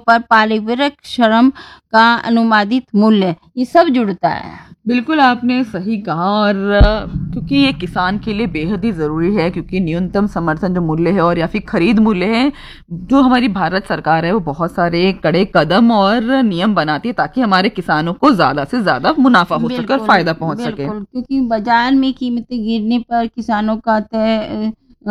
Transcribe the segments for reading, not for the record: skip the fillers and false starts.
पर पारिवारिक श्रम का अनुमानित मूल्य, ये सब जुड़ता है। बिल्कुल आपने सही कहा। और क्योंकि ये किसान के लिए बेहद ही ज़रूरी है, क्योंकि न्यूनतम समर्थन जो मूल्य है और या फिर खरीद मूल्य है, जो हमारी भारत सरकार है वो बहुत सारे कड़े कदम और नियम बनाती है ताकि हमारे किसानों को ज़्यादा से ज़्यादा मुनाफा हो सके और फायदा पहुंच सके। बिल्कुल, क्योंकि बाजार में कीमतें गिरने पर किसानों का तय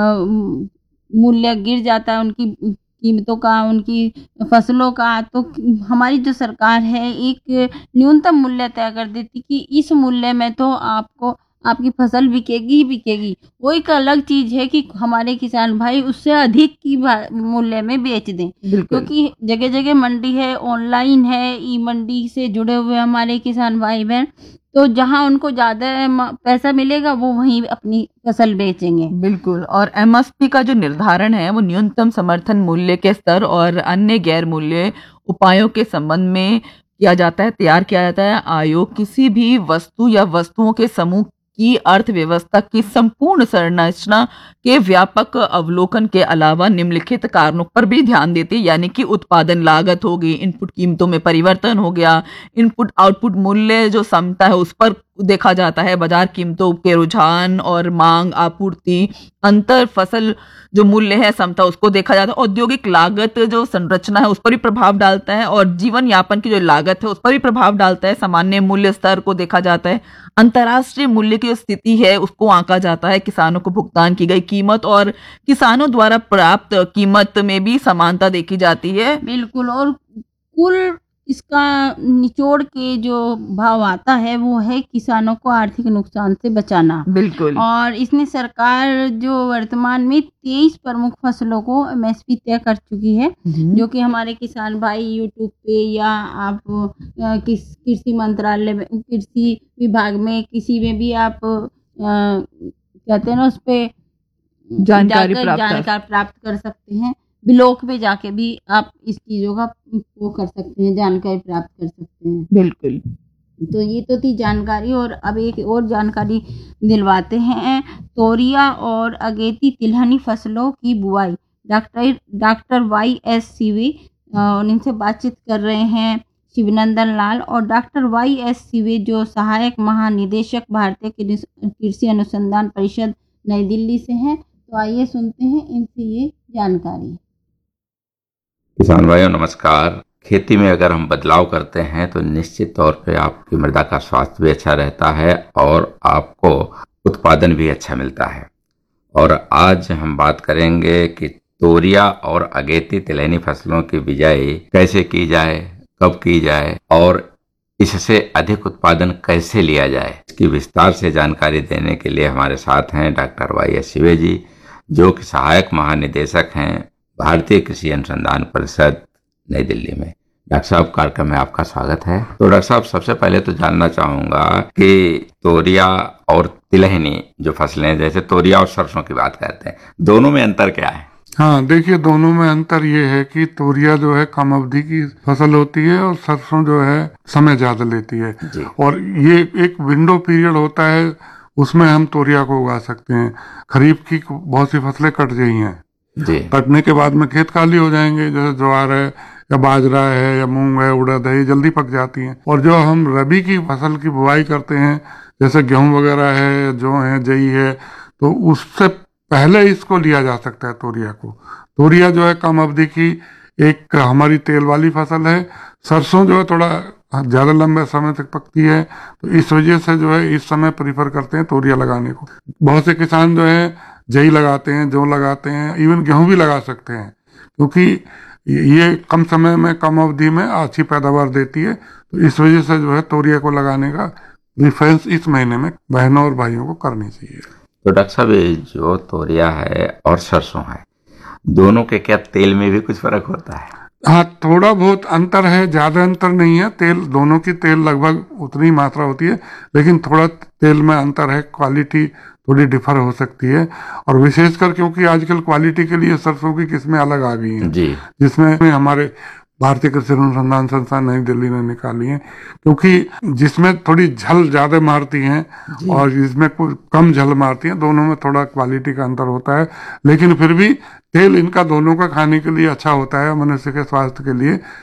मूल्य गिर जाता है, उनकी कीमतों का, उनकी फसलों का। तो हमारी जो सरकार है एक न्यूनतम मूल्य तय कर देती कि इस मूल्य में तो आपको आपकी फसल बिकेगी ही बिकेगी। वो एक अलग चीज़ है कि हमारे किसान भाई उससे अधिक की मूल्य में बेच दें, क्योंकि जगह जगह मंडी है, ऑनलाइन है, ई मंडी से जुड़े हुए हमारे किसान भाई बहन, तो जहां उनको ज़्यादा पैसा मिलेगा वो वहीं अपनी फसल बेचेंगे। बिल्कुल। और एमएसपी का जो निर्धारण है वो न्यूनतम समर्थन मूल्य के स्तर और अन्य गैर मूल्य उपायों के संबंध में किया जाता है, तैयार किया जाता है। आयोग किसी भी वस्तु या वस्तुओं के समूह की अर्थव्यवस्था की संपूर्ण संरचना के व्यापक अवलोकन के अलावा निम्नलिखित कारणों पर भी ध्यान देती है, यानी कि उत्पादन लागत हो गई, इनपुट कीमतों में परिवर्तन हो गया, इनपुट आउटपुट मूल्य जो समता है उस पर देखा जाता है, बाजार कीमतों के रुझान और मांग आपूर्ति अंतर, फसल जो मूल्य है समता उसको देखा जाता है, औद्योगिक लागत जो संरचना है उस पर भी प्रभाव डालता है, और जीवन यापन की जो लागत है उस पर भी प्रभाव डालता है, सामान्य मूल्य स्तर को देखा जाता है, अंतर्राष्ट्रीय मूल्य की जो स्थिति है उसको आंका जाता है, किसानों को भुगतान की गई कीमत और किसानों द्वारा प्राप्त कीमत में भी समानता देखी जाती है। बिल्कुल। और कुल इसका निचोड़ के जो भाव आता है वो है किसानों को आर्थिक नुकसान से बचाना। बिल्कुल। और इसने सरकार जो वर्तमान में 23 प्रमुख फसलों को एमएसपी तय कर चुकी है, जो कि हमारे किसान भाई यूट्यूब पे या आप कृषि मंत्रालय में, कृषि विभाग में किसी में भी आप कहते हैं ना उस पे जानकारी प्राप्त कर सकते हैं। ब्लॉग पे जाके भी आप इस चीज़ों का वो कर सकते हैं, जानकारी प्राप्त कर सकते हैं। बिल्कुल। तो ये तो थी जानकारी, और अब एक और जानकारी दिलवाते हैं। तोरिया और अगेती तिलहनी फसलों की बुआई, डॉक्टर YS सिवे इनसे बातचीत कर रहे हैं शिवनंदन लाल और डॉक्टर YS सिवे जो सहायक महानिदेशक भारतीय कृषि अनुसंधान परिषद नई दिल्ली से हैं। तो आइए सुनते हैं इनसे ये जानकारी। किसान भाइयों नमस्कार। खेती में अगर हम बदलाव करते हैं तो निश्चित तौर पे आपकी मृदा का स्वास्थ्य भी अच्छा रहता है और आपको उत्पादन भी अच्छा मिलता है। और आज हम बात करेंगे कि तोरिया और अगेती तिलहनी फसलों की बिजाई कैसे की जाए, कब की जाए और इससे अधिक उत्पादन कैसे लिया जाए। इसकी विस्तार से जानकारी देने के लिए हमारे साथ हैं डॉक्टर YS सिवे जी, जो कि सहायक महानिदेशक हैं भारतीय कृषि अनुसंधान परिषद नई दिल्ली में। डॉक्टर साहब, कार्यक्रम में आपका स्वागत है। तो डॉक्टर साहब, सबसे पहले तो जानना चाहूंगा कि तोरिया और तिलहनी जो फसलें, जैसे तोरिया और सरसों की बात करते हैं, दोनों में अंतर क्या है? हाँ, देखिए, दोनों में अंतर ये है कि तोरिया जो है कम अवधि की फसल होती है और सरसों जो है समय ज्यादा लेती है। और ये एक विंडो पीरियड होता है, उसमें हम तोरिया को उगा सकते हैं। खरीफ की बहुत सी फसलें कट गई हैं, कटने के बाद में खेत खाली हो जाएंगे, जैसे ज्वार है या बाजरा है या मूंग है, उड़द है, ये जल्दी पक जाती हैं। और जो हम रबी की फसल की बुआई करते हैं, जैसे गेहूं वगैरह है, जौ है, जई है, तो उससे पहले इसको लिया जा सकता है तोरिया को। तोरिया जो है कम अवधि की एक हमारी तेल वाली फसल है। सरसों जो है थोड़ा ज्यादा लंबे समय तक पकती है, तो इस वजह से जो है इस समय प्रीफर करते हैं तोरिया लगाने को। बहुत से किसान जो है जई लगाते हैं, जौ लगाते हैं, इवन गेहूं भी लगा सकते हैं, क्योंकि ये कम समय में कम अवधि में अच्छी पैदावार देती है। तो इस वजह से जो है तोरिया को लगाने का प्रेफरेंस इस महीने में बहनों और भाइयों को करनी चाहिए। तो डॉक्टर साहब, जो तोरिया है और सरसों है, दोनों के क्या तेल में भी कुछ फर्क होता है? हाँ, थोड़ा बहुत अंतर है, ज्यादा अंतर नहीं है। तेल, दोनों की तेल लगभग उतनी मात्रा होती है, लेकिन थोड़ा तेल में अंतर है, क्वालिटी थोड़ी डिफर हो सकती है। और विशेषकर क्योंकि आजकल क्वालिटी के लिए सरसों की किस्में अलग आ गई हैं, जिसमें हमारे भारतीय कृषि अनुसंधान संस्थान नई दिल्ली ने निकाली है, क्योंकि जिसमें थोड़ी झल ज्यादा मारती हैं और जिसमें कुछ कम झल मारती हैं, दोनों में थोड़ा क्वालिटी का अंतर होता है। लेकिन फिर भी तेल इनका दोनों का खाने के लिए अच्छा होता है, मनुष्य के स्वास्थ्य के लिए